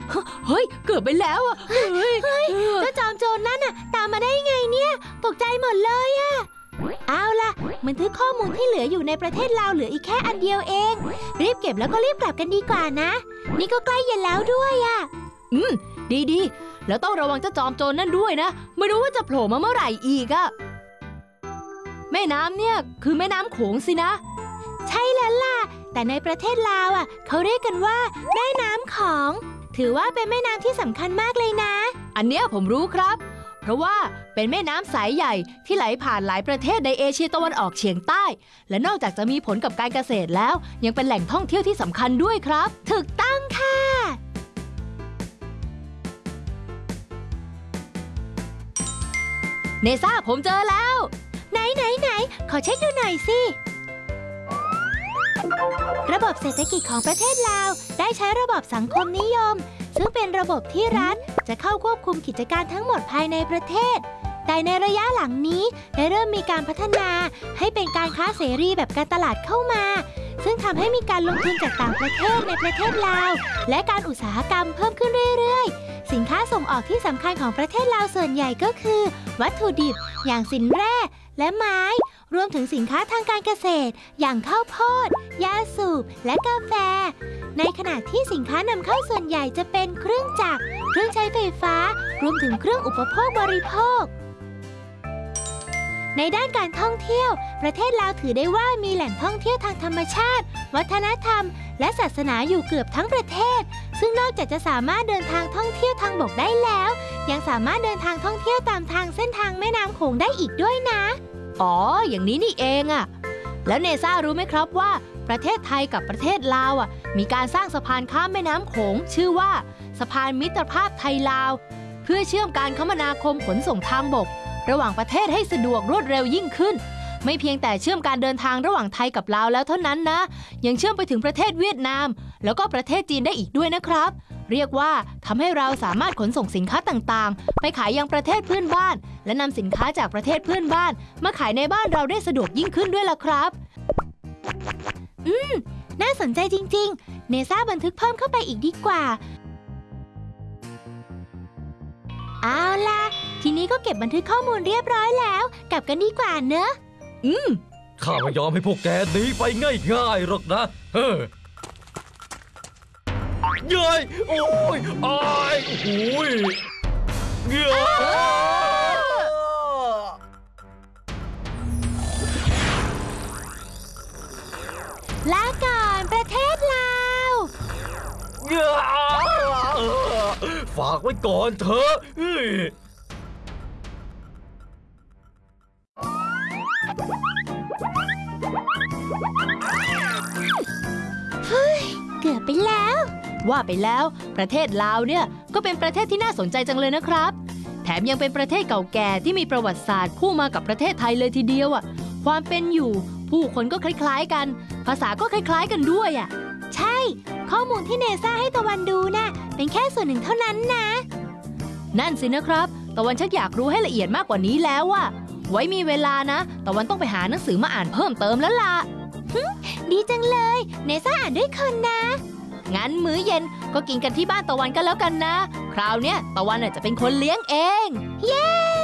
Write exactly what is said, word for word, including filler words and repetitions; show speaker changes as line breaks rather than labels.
เฮ้ยเกือบไปแล้วอ่ะเฮ้ยเฮ้ยเจ้าจอมโจรนั่นน่ะตามมาได้ไงเนี่ยตกใจหมดเลยอ่ะเอาล่ะบันทึกข้อมูลที่เหลืออยู่ในประเทศลาวเหลืออีกแค่อันเดียวเองรีบเก็บแล้วก็รีบกลับกันดีกว่านะนี่ก็ใกล้เย็นแล้วด้วยอ่ะอืมดีดีแล้วต้องระวังเจ้าจอมโจรนั่นด้วยนะไม่รู้ว่าจะโผล่มาเมื่อไหร่อีกอ่ะแม่น้ำเนี่ยคือแม่น้ำโขงสินะใช่แล้วล่ะแต่ในประเทศลาวอ่ะเขาเรียกกันว่าแม่น้ำของถือว่าเป็นแม่น้ำที่สำคัญมากเลยนะอันเนี้ยผมรู้ครับเพราะว่าเป็นแม่น้ำสายใหญ่ที่ไหลผ่านหลายประเทศในเอเชียตะวันออกเฉียงใต้และนอกจากจะมีผลกับการเกษตรแล้วยังเป็นแหล่งท่องเที่ยวที่สำคัญด้วยครับถูกต้องค่ะเนซ่าผมเจอแล้วไหนไหนไหนขอเช็คดูหน่อยสิระบบเศรษฐกิจของประเทศลาวได้ใช้ระบบสังคมนิยมซึ่งเป็นระบบที่รัฐจะเข้าควบคุมกิจการทั้งหมดภายในประเทศแต่ในระยะหลังนี้ได้เริ่มมีการพัฒนาให้เป็นการค้าเสรีแบบการตลาดเข้ามาซึ่งทำให้มีการลงทุนจากต่างประเทศในประเทศลาวและการอุตสาหกรรมเพิ่มขึ้นเรื่อยๆสินค้าส่งออกที่สำคัญของประเทศลาวส่วนใหญ่ก็คือวัตถุดิบอย่างสินแร่และไม้รวมถึงสินค้าทางการเกษตรอย่างข้าวโพดยาสูบและกาแฟในขณะที่สินค้านำเข้าส่วนใหญ่จะเป็นเครื่องจักรเครื่องใช้ไฟฟ้ารวมถึงเครื่องอุปโภคบริโภคในด้านการท่องเที่ยวประเทศลาวถือได้ว่ามีแหล่งท่องเที่ยวทางธรรมชาติวัฒนธรรมและศาสนาอยู่เกือบทั้งประเทศซึ่งนอกจากจะสามารถเดินทางท่องเที่ยวทางบกได้แล้วยังสามารถเดินทางท่องเที่ยวตามทางเส้นทางแม่น้ำโขงได้อีกด้วยนะอ๋ออย่างนี้นี่เองอะแล้วเนซ่ารู้ไหมครับว่าประเทศไทยกับประเทศลาวอ่ะมีการสร้างสะพานข้ามแม่น้ำโขงชื่อว่าสะพานมิตรภาพไทยลาวเพื่อเชื่อมการคมนาคมขนส่งทางบกระหว่างประเทศให้สะดวกรวดเร็วยิ่งขึ้นไม่เพียงแต่เชื่อมการเดินทางระหว่างไทยกับลาวแล้วเท่านั้นนะยังเชื่อมไปถึงประเทศเวียดนามแล้วก็ประเทศจีนได้อีกด้วยนะครับเรียกว่าทำให้เราสามารถขนส่งสินค้าต่างๆไปขายยังประเทศเพื่อนบ้านและนำสินค้าจากประเทศเพื่อนบ้านมาขายในบ้านเราได้สะดวกยิ่งขึ้นด้วยล่ะครับอืมน่าสนใจจริงๆเนซ่าบันทึกเพิ่มเข้าไปอีกดีกว่าเอาล่ะทีนี้ก็เก็บบันทึกข้อมูลเรียบร้อยแล้วกลับกันดีกว่าเนอะอืม
ข้าไม่ยอมให้พวกแกหนีไปง่ายๆหรอกนะเฮ้ยเย้ยโอ้ยอ้ายโอ้ยเย้ย
ลาก่อนประเทศลาว
ฝากไว้ก่อนเถอะ
เฮ้ยเกือบไปแล้วว่าไปแล้วประเทศลาวเนี่ยก็เป็นประเทศที่น่าสนใจจังเลยนะครับแถมยังเป็นประเทศเก่าแก่ที่มีประวัติศาสตร์คู่มากับประเทศไทยเลยทีเดียวอ่ะความเป็นอยู่ผู้คนก็คล้ายๆกันภาษาก็คล้ายๆกันด้วยอ่ะใช่ข้อมูลที่เนซ่าให้ตะวันดูน่ะเป็นแค่ส่วนหนึ่งเท่านั้นนะนั่นสินะครับตะวันชักอยากรู้ให้ละเอียดมากกว่านี้แล้วอ่ะไว้มีเวลานะตะวันต้องไปหาหนังสือมาอ่านเพิ่มเติมแล้วล่ะดีจังเลยเนซ่าอ่านด้วยคนนะงั้นมื้อเย็นก็กินกันที่บ้านตะวันกันแล้วกันนะคราวเนี้ยตะวันจะเป็นคนเลี้ยงเองเย้